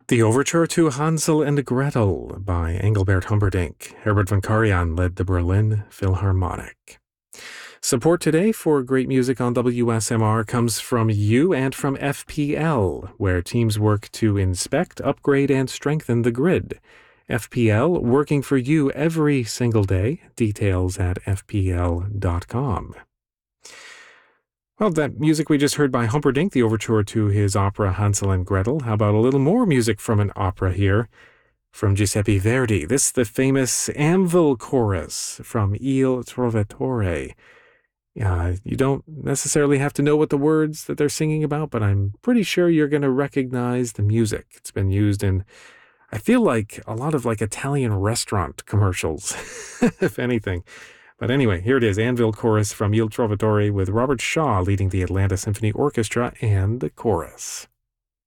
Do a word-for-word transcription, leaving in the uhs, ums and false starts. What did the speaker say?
The Overture to Hansel and Gretel by Engelbert Humperdinck. Herbert von Karajan led the Berlin Philharmonic. Support today for great music on W S M R comes from you and from F P L, where teams work to inspect, upgrade, and strengthen the grid. F P L, working for you every single day. Details at f p l dot com. Well, that music we just heard by Humperdinck, the overture to his opera Hansel and Gretel. How about a little more music from an opera here? From Giuseppe Verdi. This is the famous Anvil chorus from Il Trovatore. Uh, you don't necessarily have to know what the words that they're singing about, but I'm pretty sure you're going to recognize the music. It's been used in, I feel like, a lot of like Italian restaurant commercials, if anything. But anyway, here it is, Anvil Chorus from Il Trovatore with Robert Shaw leading the Atlanta Symphony Orchestra and the chorus.